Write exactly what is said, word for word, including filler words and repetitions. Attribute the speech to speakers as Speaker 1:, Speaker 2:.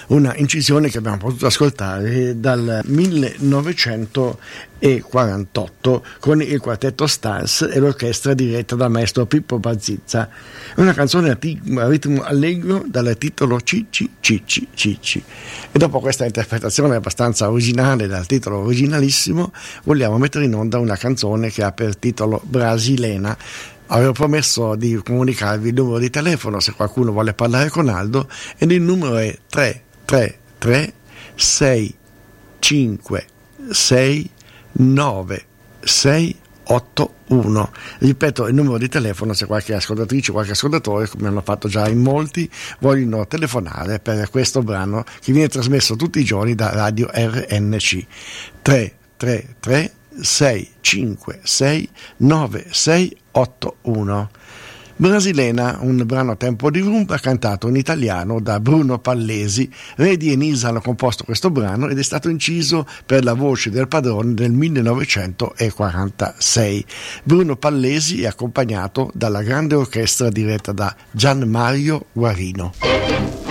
Speaker 1: una incisione che abbiamo potuto ascoltare dal millenovecentoquarantotto con il quartetto Stars e l'orchestra diretta dal maestro Pippo Bazzizza. Una canzone a, t- a ritmo allegro dal titolo Cicci Cicci Cicci. E dopo questa interpretazione abbastanza originale dal titolo originalissimo, vogliamo mettere in onda una canzone che ha per titolo Brasilena. Avevo promesso di comunicarvi il numero di telefono se qualcuno vuole parlare con Aldo, ed il numero è tre tre tre sei cinque sei nove sei otto uno. Ripeto il numero di telefono se qualche ascoltatrice o qualche ascoltatore, come hanno fatto già in molti, vogliono telefonare per questo brano che viene trasmesso tutti i giorni da Radio R N C. tre tre tre sei cinque sei nove sei otto uno. Brasilena, un brano a tempo di rumba cantato in italiano da Bruno Pallesi. Redi e Nisa hanno composto questo brano ed è stato inciso per la voce del padrone nel millenovecentoquarantasei. Bruno Pallesi è accompagnato dalla grande orchestra diretta da Gian Mario Guarino.